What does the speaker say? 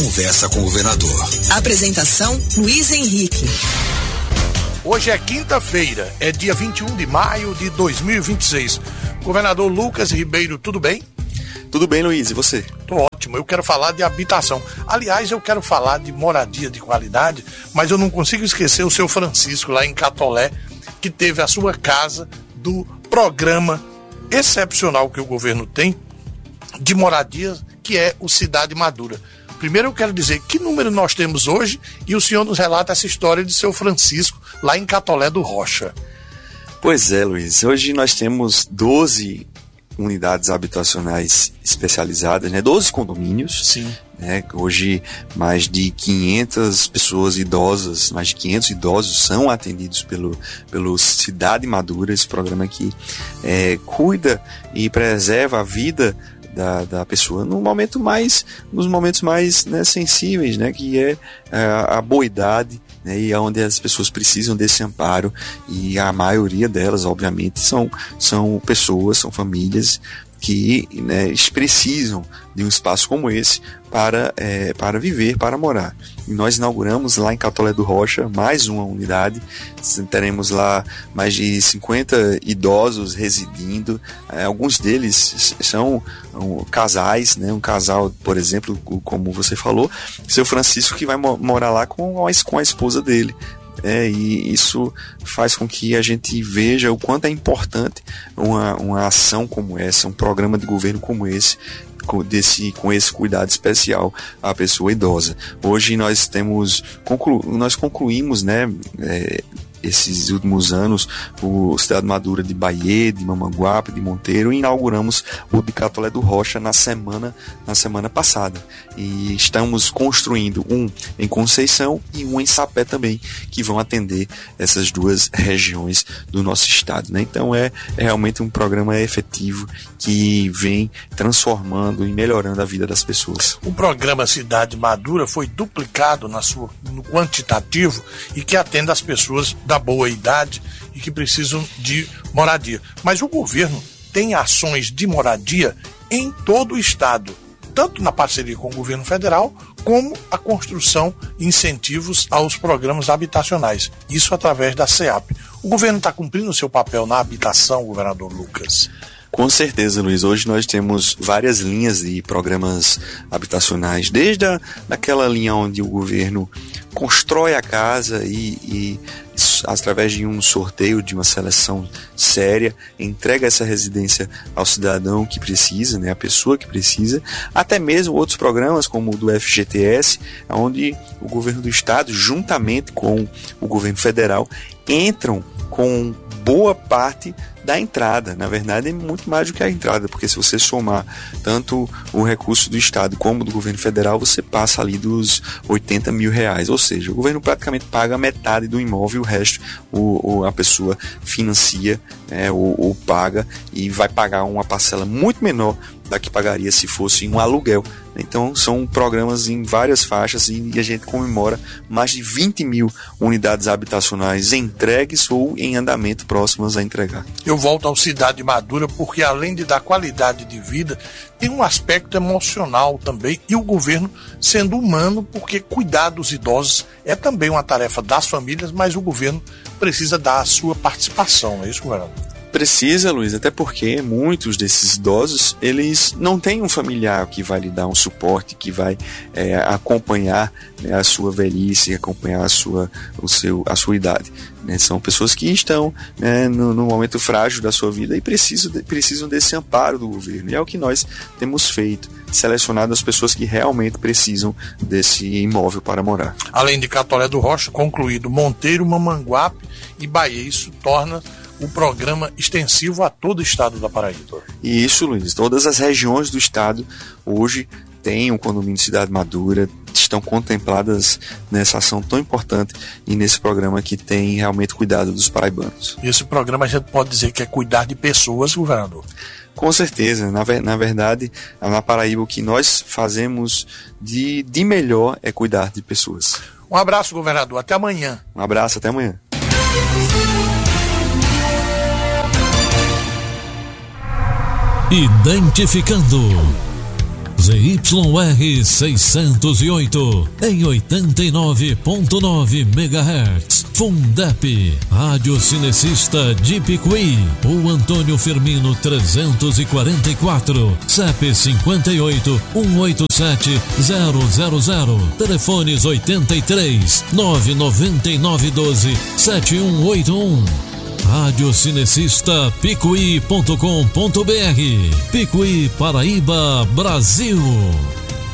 conversa com o governador. Apresentação: Luiz Henrique. Hoje é quinta-feira, é dia 21 de maio de 2026. Governador Lucas Ribeiro, tudo bem? Tudo bem, Luiz, e você? Tô ótimo, eu quero falar de habitação. Aliás, eu quero falar de moradia de qualidade, mas eu não consigo esquecer o seu Francisco, lá em Catolé, que teve a sua casa do programa excepcional que o governo tem de moradia, que é o Cidade Madura. Primeiro eu quero dizer que número nós temos hoje e o senhor nos relata essa história de seu Francisco, lá em Catolé do Rocha. Pois é, Luiz, hoje nós temos 12 unidades habitacionais especializadas, 12 condomínios. Sim. Hoje mais de 500 pessoas idosas, mais de 500 idosos são atendidos pelo Cidade Madura, esse programa que cuida e preserva a vida da pessoa nos momentos mais sensíveis, que é a boa idade, e onde as pessoas precisam desse amparo, e a maioria delas, obviamente, são pessoas, são famílias que precisam de um espaço como esse para viver, para morar. E nós inauguramos lá em Catolé do Rocha mais uma unidade. Teremos lá mais de 50 idosos residindo. Alguns deles são casais, um casal, por exemplo, como você falou, seu Francisco, que vai morar lá com a esposa dele. E isso faz com que a gente veja o quanto é importante uma ação como essa, um programa de governo como esse, com esse cuidado especial à pessoa idosa. Hoje nós concluímos, esses últimos anos, o Cidade Madura de Bahia, de Mamanguape, de Monteiro, e inauguramos o de Catolé do Rocha na semana passada. E estamos construindo um em Conceição e um em Sapé também, que vão atender essas duas regiões do nosso estado. Então é realmente um programa efetivo que vem transformando e melhorando a vida das pessoas. O programa Cidade Madura foi duplicado no quantitativo e que atende as pessoas da boa idade e que precisam de moradia. Mas o governo tem ações de moradia em todo o estado, tanto na parceria com o governo federal, como a construção e incentivos aos programas habitacionais. Isso através da SEAP. O governo está cumprindo o seu papel na habitação, governador Lucas? Com certeza, Luiz. Hoje nós temos várias linhas de programas habitacionais, desde aquela linha onde o governo constrói a casa e através de um sorteio, de uma seleção séria, entrega essa residência ao cidadão que precisa, a pessoa que precisa, até mesmo outros programas como o do FGTS, onde o governo do estado, juntamente com o governo federal, entram com boa parte da entrada. Na verdade, é muito mais do que a entrada, porque se você somar tanto o recurso do estado como do governo federal, você passa ali dos R$80 mil, ou seja, o governo praticamente paga metade do imóvel, o resto a pessoa financia, ou paga, e vai pagar uma parcela muito menor da que pagaria se fosse um aluguel. Então são programas em várias faixas e a gente comemora mais de 20 mil unidades habitacionais entregues ou em andamento próximas a entregar. Eu volto ao Cidade Madura porque, além de dar qualidade de vida, tem um aspecto emocional também, e o governo sendo humano, porque cuidar dos idosos é também uma tarefa das famílias, mas o governo precisa dar a sua participação, não é isso, governador? Precisa, Luiz, até porque muitos desses idosos, eles não têm um familiar que vai lhe dar um suporte, que vai acompanhar a sua velhice, acompanhar a sua idade. São pessoas que estão no momento frágil da sua vida e precisam desse amparo do governo. E é o que nós temos feito, selecionado as pessoas que realmente precisam desse imóvel para morar. Além de Catolé do Rocha, concluído Monteiro, Mamanguape e Bahia. Isso torna o programa extensivo a todo o estado da Paraíba. E isso, Luiz, todas as regiões do estado hoje têm um condomínio Cidade Madura, estão contempladas nessa ação tão importante e nesse programa que tem realmente cuidado dos paraibanos. E esse programa a gente pode dizer que é cuidar de pessoas, governador? Com certeza, na verdade, na Paraíba o que nós fazemos de melhor é cuidar de pessoas. Um abraço, governador, até amanhã. Um abraço, até amanhã. Identificando ZYR 608 em 89.9 MHz. Fundep, Rádio Cinecista de Picuí. O Antônio Firmino 344, CEP 58 187 000. Telefones 83 999 12 7181. Rádio Cinecista Picuí.com.br. Picuí, Paraíba, Brasil.